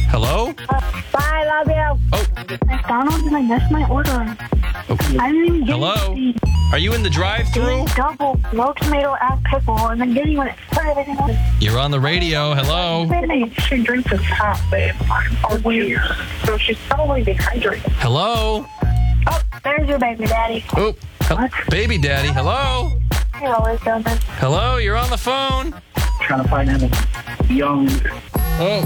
Hello? Bye, love you. Oh, McDonald's and I missed my order. okay. I didn't even get Hello? it. Are you in the drive-thru? Double, no tomato, add pickle, and then getting when it put everything on. You're on the radio. Hello? She drinks a top, babe. Or weird. So she's probably dehydrated. Hello? Oh, there's your baby daddy. Oh, What? baby daddy. Hello? You're always doing this. Hello? You're on the phone? Trying to find him a young. Oh,